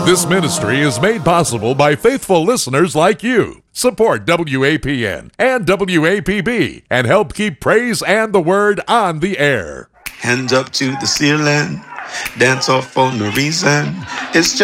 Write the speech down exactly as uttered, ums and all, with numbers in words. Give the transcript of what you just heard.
This ministry is made possible by faithful listeners like you. Support W A P N and W A P B and help keep praise and the word on the air. Hands up to the ceiling, dance off for no reason. It's just